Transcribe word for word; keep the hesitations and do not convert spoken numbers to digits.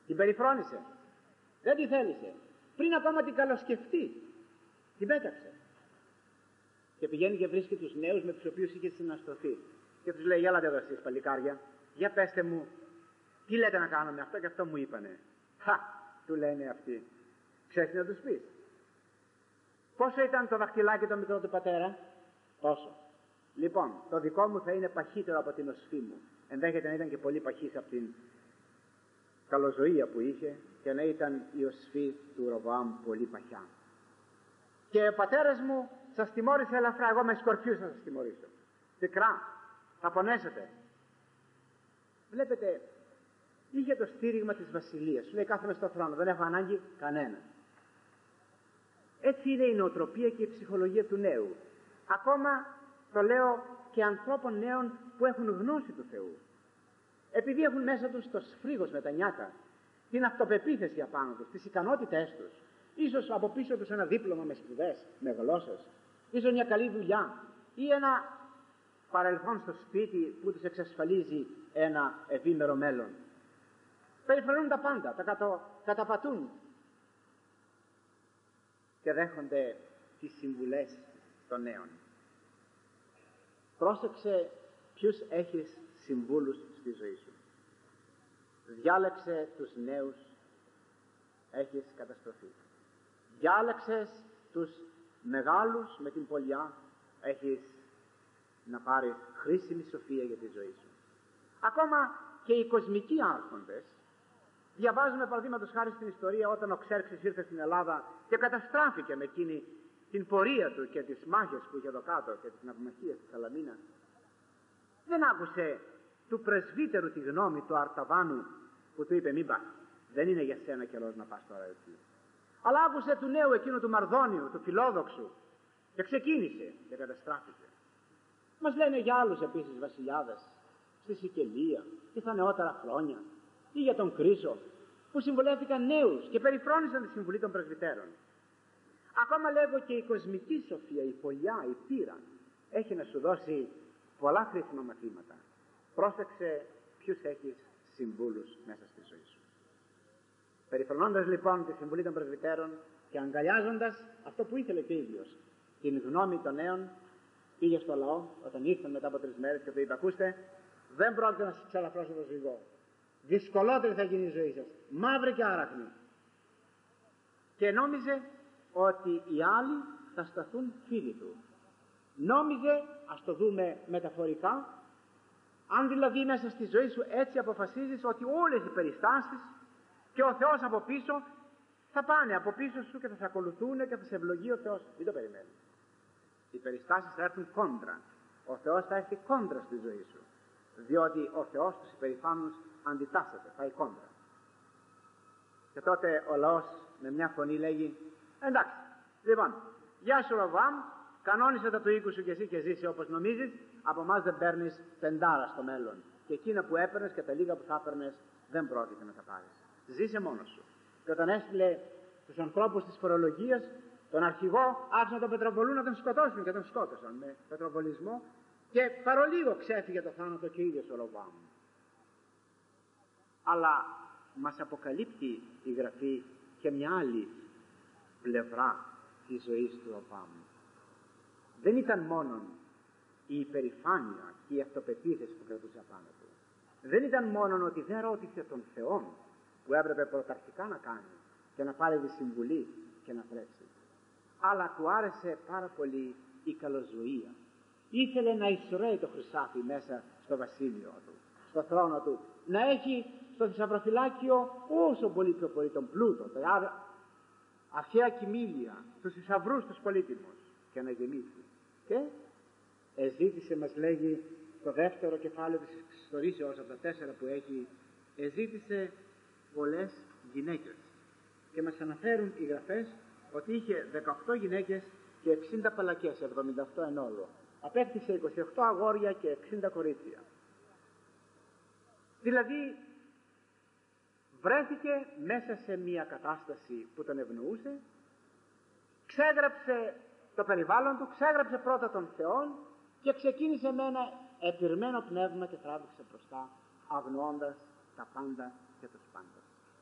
Την περιφρόνησε. Δεν τη θέλησε. Πριν ακόμα την καλοσκεφτεί, την πέταξε. Και πηγαίνει και βρίσκει τους νέους με τους οποίους είχε συναστρωθεί. Και τους λέει: έλατε εδώ εσείς παλικάρια, για πέστε μου, τι λέτε να κάνουμε αυτό και αυτό μου είπανε. Χα, του λένε αυτοί. Ξέρεις τι να τους πεις? Πόσο ήταν το δαχτυλάκι το μικρό του πατέρα? Τόσο. Λοιπόν, το δικό μου θα είναι παχύτερο από την οσφή μου. Ενδέχεται να ήταν και πολύ παχής από την καλοζωία που είχε και να ήταν η οσφή του Ροβοάμ πολύ παχιά. Και ο πατέρας μου σας τιμώρησε ελαφρά, εγώ με σκορπιούς θα σας τιμωρήσω. Πικρά, θα πονέσετε. Βλέπετε, είχε το στήριγμα της βασιλείας. Σου λέει: κάθομαι στο θρόνο, δεν έχω ανάγκη κανένα. Έτσι είναι η νοοτροπία και η ψυχολογία του νέου. Ακόμα το λέω και ανθρώπων νέων που έχουν γνώση του Θεού. Επειδή έχουν μέσα τους το σφρίγος με τα νιάτα, την αυτοπεποίθηση απάνω τους, τις ικανότητές τους, ίσως από πίσω τους ένα δίπλωμα με σπουδές, με γλώσσες, ίσως μια καλή δουλειά ή ένα παρελθόν στο σπίτι που τους εξασφαλίζει ένα ευήμερο μέλλον. Περιφρονούν τα πάντα, τα κατω, καταπατούν και δέχονται τις συμβουλές των νέων. Πρόσεξε ποιους έχεις συμβούλους στη ζωή σου. Διάλεξε τους νέους, έχεις καταστροφή. Διάλεξες τους μεγάλους με την πολιά, έχεις να πάρεις χρήσιμη σοφία για τη ζωή σου. Ακόμα και οι κοσμικοί άρχοντες, διαβάζουμε παραδείγματος χάρη στην ιστορία όταν ο Ξέρξης ήρθε στην Ελλάδα και καταστράφηκε με εκείνη την πορεία του και τις μάχες που είχε εδώ κάτω και τις ναυμαχίες στη Σαλαμίνα. Δεν άκουσε του πρεσβύτερου τη γνώμη του Αρταβάνου που του είπε: μην πας, δεν είναι για σένα καιρός να πας τώρα εκεί. Αλλά άκουσε του νέου εκείνου του Μαρδόνιου, του φιλόδοξου, και ξεκίνησε και καταστράφηκε. Μας λένε για άλλους επίσης βασιλιάδες στη Σικελία ή στα νεότερα χρόνια, ή για τον Κρίσο, που συμβουλεύτηκαν νέους και περιφρόνησαν τη συμβουλή των πρεσβυτέρων. Ακόμα λέγω και η κοσμική σοφία, η πολιά, η πείρα έχει να σου δώσει πολλά χρήσιμα μαθήματα. Πρόσεξε ποιους έχεις συμβούλους μέσα στη ζωή σου. Περιφρονώντας λοιπόν τη συμβουλή των πρεσβυτέρων και αγκαλιάζοντας αυτό που ήθελε και ίδιος, την γνώμη των νέων, πήγε στο λαό όταν ήρθαν μετά από τρεις μέρες και του είπε: ακούστε, δεν πρόκειται να σας ξαλαφρώσω το ζυγό. Δυσκολότερη θα γίνει η ζωή σας, μαύρη και άραχνη. Και νόμιζε ότι οι άλλοι θα σταθούν φίλοι του. Νόμιζε, ας το δούμε μεταφορικά, αν δηλαδή μέσα στη ζωή σου έτσι αποφασίζεις ότι όλες οι περιστάσεις και ο Θεός από πίσω θα πάνε από πίσω σου και θα σε ακολουθούν και θα σε ευλογεί ο Θεός. Μην το περιμένεις. Οι περιστάσεις θα έρθουν κόντρα. Ο Θεός θα έρθει κόντρα στη ζωή σου. Διότι ο Θεός τους υπερηφάνους αντιτάσσεται, πάει κόντρα. Και τότε ο λαός με μια φωνή λέγει: εντάξει, λοιπόν, γεια σου Ροβοάμ, κανόνισε τα του οίκου σου και εσύ και ζήσει όπως νομίζεις, από εμάς δεν παίρνεις πεντάρα στο μέλλον. Και εκείνα που έπαιρνες και τα λίγα που θα έπαιρνες δεν πρόκειται να τα πάρεις. Ζήσε μόνος σου. Και όταν έστειλε τους ανθρώπους της φορολογίας, τον αρχηγό, άρχισαν τον Πετροβολού να τον σκοτώσουν και τον σκότωσαν με πετροβολισμό και παρολίγο ξέφυγε το θάνατο και ίδιος ο Ροβοάμ. Αλλά μας αποκαλύπτει η Γραφή και μια άλλη πλευρά της ζωής του Ροβοάμ. Δεν ήταν μόνο η υπερηφάνεια και η αυτοπεποίθηση που κρατούσε απάνω του. Δεν ήταν μόνο ότι δεν ρώτησε τον Θεό που έπρεπε πρωταρχικά να κάνει και να πάρει τη συμβουλή και να τρέξει. Αλλά του άρεσε πάρα πολύ η καλοζωία. Ήθελε να εισραίει το χρυσάφι μέσα στο βασίλειο του, στο θρόνο του, να έχει στο θησαυροφυλάκιο όσο πολύ πιο πολύ τον πλούτο, τα αρχαία κοιμήλια, τους θησαυρούς τους πολύτιμους, και να γεμίσει. Και εζήτησε, μας λέγει το δεύτερο κεφάλαιο της ιστορήσεως από τα τέσσερα που έχει, εζήτησε πολλές γυναίκες. Και μας αναφέρουν οι γραφές ότι είχε δεκαοκτώ γυναίκες και εξήντα παλακές, εβδομήντα οκτώ εν όλο. Απέκτησε είκοσι οκτώ αγόρια και εξήντα κορίτσια. Δηλαδή βρέθηκε μέσα σε μια κατάσταση που τον ευνοούσε, ξέγραψε το περιβάλλον του, ξέγραψε πρώτα τον Θεό και ξεκίνησε με ένα επιρμένο πνεύμα και τράβηξε μπροστά, αγνοώντας τα πάντα και τους πάντες.